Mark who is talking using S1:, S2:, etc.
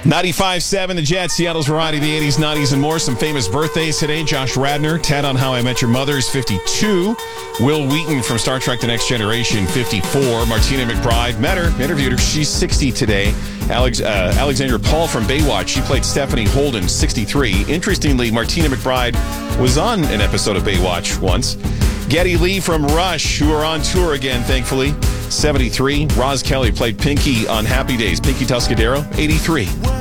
S1: 95.7 The Jet, Seattle's variety of the 80s, 90s, and more. Some famous birthdays today. Josh Radnor, Ted on How I Met Your Mother is 52. Will Wheaton from Star Trek The Next Generation, 54. Martina McBride, met her, interviewed her. She's 60 today. Alexandra Paul from Baywatch, she played Stephanie Holden, 63. Interestingly, Martina McBride was on an episode of Baywatch once. Geddy Lee from Rush, who are on tour again, thankfully, 73. Roz Kelly played Pinky on Happy Days. Pinky Tuscadero, 83.